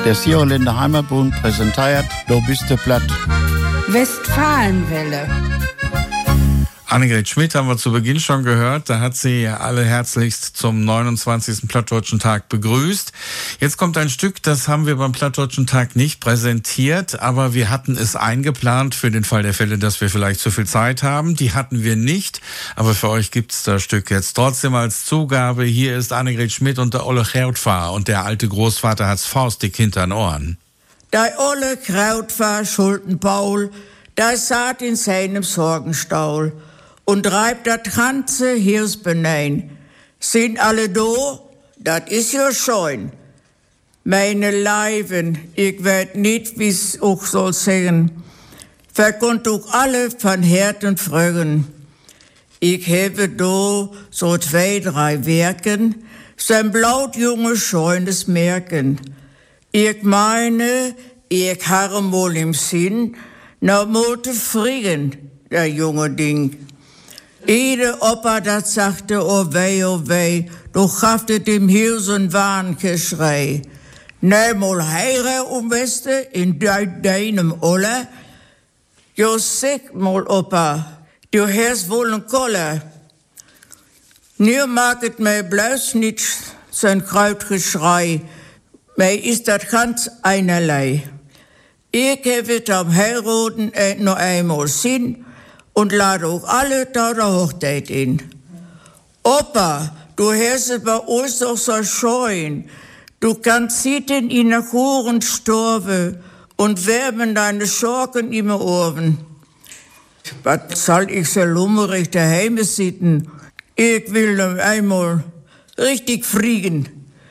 Der Sierländer Heimatbund präsentiert «Du bist der Platt». Westfalenwelle. Annegret Schmidt haben wir zu Beginn schon gehört. Da hat sie alle herzlichst zum 29. Plattdeutschen Tag begrüßt. Jetzt kommt ein Stück, das haben wir beim Plattdeutschen Tag nicht präsentiert, aber wir hatten es eingeplant für den Fall der Fälle, dass wir vielleicht zu viel Zeit haben. Die hatten wir nicht, aber für euch gibt's das Stück jetzt trotzdem als Zugabe. Hier ist Annegret Schmidt und der olle Krautfahr und der alte Großvater hat's faustig hinter den Ohren. Der olle Krautfahr Schulden-Paul, der saß in seinem Sorgenstaul und reibt das ganze Hirs benein. Sind alle da? Das ist ja schön. Meine Leiben, ich weet nicht, wie's auch soll sagen. Verkonnt auch alle von Herzen fragen. Ich habe da so 2, 3 Werken, sein blautjunge scheunes Merken. Ich meine, ich habe mal im Sinn, na mote friegen, der junge Ding. Jede Opa, dat sagte, oh weh, du haftet dem Hirsen Warngeschrei. Ne mal heire Weste in deinem Olle. Jo sag mal, Opa, du hast wohl ein Kolle. Nur mag et mir bloß nicht sein Krautgeschrei. Mir ist dat ganz einerlei. Ich habe am Heiraten noch einmal Sinn und lade auch alle da der Hochzeit in. Opa, du hast es bei uns doch so schön. Du kannst sitzen in der Kuchen storben und wärmen deine Schorken im Ohren. Was soll ich so lummerig daheim sitzen? Ich will noch einmal richtig fliegen.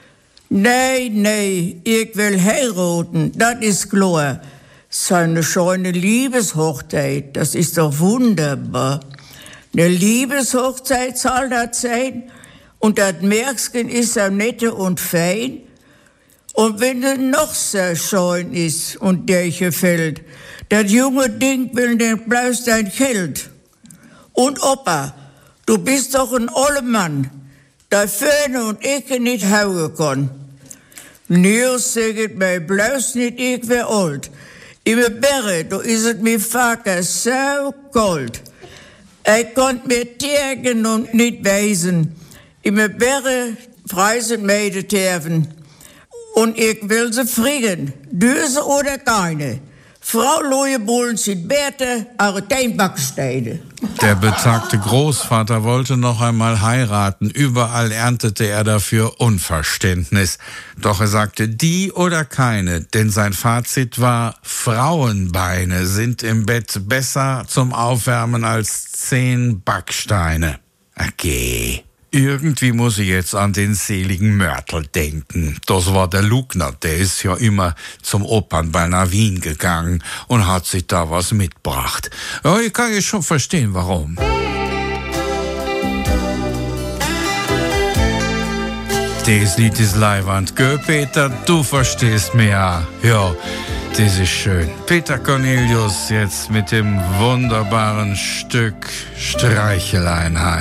Nee, ich will heiraten, das ist klar. Seine schöne Liebeshochzeit, das ist doch wunderbar. Eine Liebeshochzeit soll das sein und das Märkchen ist so nett und fein. Und wenn es noch so schön ist und dir gefällt, das junge Ding will nicht bloß dein Geld. Und Opa, du bist doch ein oller Mann, der Föhne und ich nicht hauen kann. Nils sagt mir bloß nicht, ich wär alt. Im Berge, da ist es mir Vater so kalt. Konnt mir tägen und nicht weisen. Im Berge freisen mir die Terven. Und ich will sie frieren, Düse oder keine. Frau Lojebullen sind Bärte, aber kein Backsteine. Der betagte Großvater wollte noch einmal heiraten. Überall erntete er dafür Unverständnis. Doch er sagte, die oder keine, denn sein Fazit war, Frauenbeine sind im Bett besser zum Aufwärmen als 10 Backsteine. Okay. Irgendwie muss ich jetzt an den seligen Mörtel denken. Das war der Lugner, der ist ja immer zum Opernball nach Wien gegangen und hat sich da was mitgebracht. Ja, ich kann jetzt schon verstehen, warum. Das Lied ist leiwand. Gell, Peter, du verstehst mehr. Ja, das ist schön. Peter Cornelius jetzt mit dem wunderbaren Stück Streicheleinheit.